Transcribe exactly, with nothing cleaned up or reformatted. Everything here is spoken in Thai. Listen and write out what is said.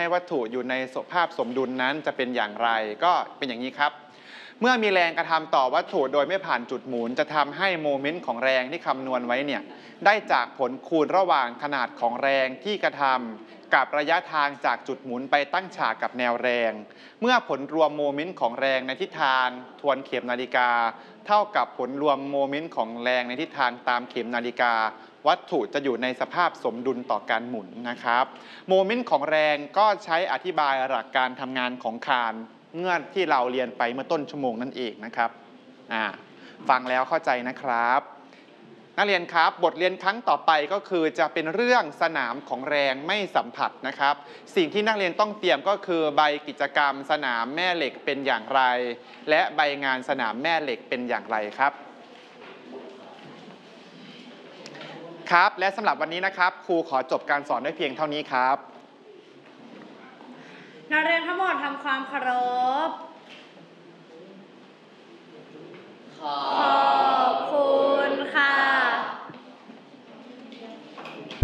วัตถุอยู่ในสภาพสมดุลนั้นจะเป็นอย่างไรก็เป็นอย่างนี้ครับเมื่อมีแรงกระทำต่อวัตถุโดยไม่ผ่านจุดหมุนจะทำให้โมเมนต์ของแรงที่คำนวณไว้เนี่ยได้จากผลคูณระหว่างขนาดของแรงที่กระทำกับระยะทางจากจุดหมุนไปตั้งฉากกับแนวแรงเมื่อผลรวมโมเมนต์ของแรงในทิศทางทวนเข็มนาฬิกาเท่ากับผลรวมโมเมนต์ของแรงในทิศทางตามเข็มนาฬิกาวัตถุจะอยู่ในสภาพสมดุลต่อการหมุนนะครับโมเมนต์ของแรงก็ใช้อธิบายหลักการทำงานของคานเมื่อที่เราเรียนไปเมื่อต้นชั่วโมงนั่นเองนะครับฟังแล้วเข้าใจนะครับนักเรียนครับบทเรียนครั้งต่อไปก็คือจะเป็นเรื่องสนามของแรงไม่สัมผัสนะครับสิ่งที่นักเรียนต้องเตรียมก็คือใบกิจกรรมสนามแม่เหล็กเป็นอย่างไรและใบงานสนามแม่เหล็กเป็นอย่างไรครับครับและสำหรับวันนี้นะครับครูขอจบการสอนด้วยเพียงเท่านี้ครับนักเรียนทั้งหมดทำความเคารพ